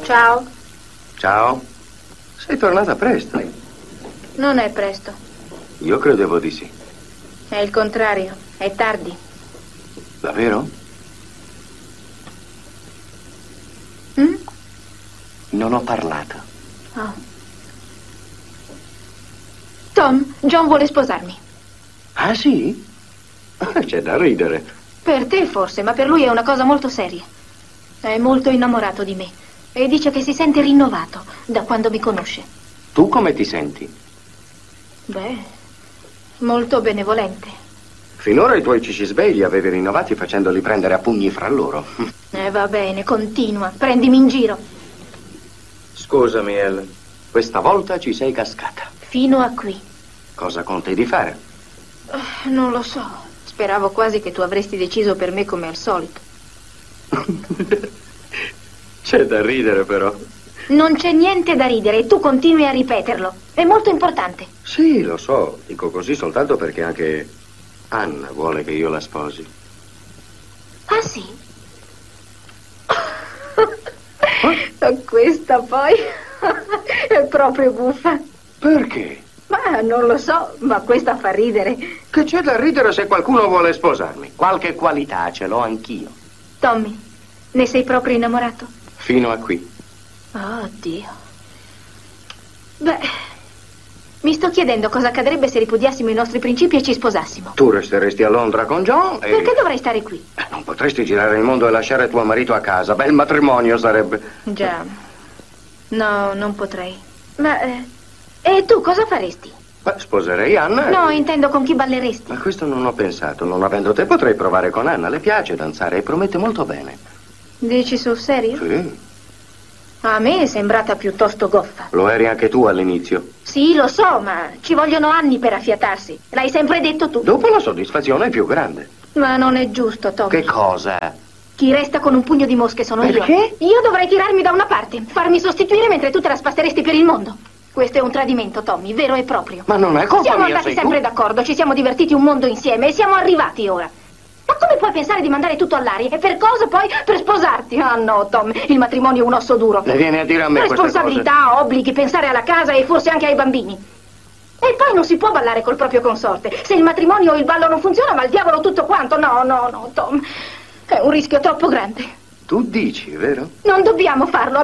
Ciao. Ciao. Sei tornata presto. Non è presto. Io credevo di sì. È il contrario. È tardi. Davvero? Non ho parlato. Oh. Tom, John vuole sposarmi. Ah, sì? C'è da ridere. Per te forse, ma per lui è una cosa molto seria. È molto innamorato di me e dice che si sente rinnovato da quando mi conosce. Tu come ti senti? Beh, molto benevolente. Finora i tuoi cicisbei li avevi rinnovati facendoli prendere a pugni fra loro. Va bene, continua. Prendimi in giro. Scusami, Ellen. Questa volta ci sei cascata. Fino a qui. Cosa conti di fare? Non lo so. Speravo quasi che tu avresti deciso per me come al solito. C'è da ridere, però. Non c'è niente da ridere e tu continui a ripeterlo. È molto importante. Sì, lo so. Dico così soltanto perché anche Anna vuole che io la sposi. Ah, sì? Questa poi è proprio buffa. Perché? Ma non lo so, ma questa fa ridere. Che c'è da ridere se qualcuno vuole sposarmi? Qualche qualità ce l'ho anch'io. Tommy, ne sei proprio innamorato? Fino a qui. Oh, Dio. Beh, mi sto chiedendo cosa accadrebbe se ripudiassimo i nostri principi e ci sposassimo. Tu resteresti a Londra con John e... Perché dovrei stare qui? Non potresti girare il mondo e lasciare tuo marito a casa. Bel matrimonio sarebbe. Già. No, non potrei. Ma, e tu cosa faresti? Beh, sposerei Anna. No, intendo con chi balleresti. Ma questo non ho pensato. Non avendo te potrei provare con Anna. Le piace danzare e promette molto bene. Dici sul serio? Sì. A me è sembrata piuttosto goffa. Lo eri anche tu all'inizio. Sì, lo so, ma ci vogliono anni per affiatarsi. L'hai sempre detto tu. Dopo la soddisfazione è più grande. Ma non è giusto, Tommy. Che cosa? Chi resta con un pugno di mosche sono Perché? io. Io dovrei tirarmi da una parte, farmi sostituire mentre tu te la spasteresti per il mondo. Questo è un tradimento, Tommy, vero e proprio. Ma non è colpa Siamo mia, andati sei sempre tu. d'accordo, ci siamo divertiti un mondo insieme e siamo arrivati ora. Ma come puoi pensare di mandare tutto all'aria? E per cosa poi? Per sposarti? Ah no, Tom, il matrimonio è un osso duro. Ne viene a dire a me queste cose? Responsabilità, obblighi, pensare alla casa e forse anche ai bambini. E poi non si può ballare col proprio consorte. Se il matrimonio o il ballo non funziona, va al diavolo tutto quanto. No, Tom. È un rischio troppo grande. Tu dici, vero? Non dobbiamo farlo.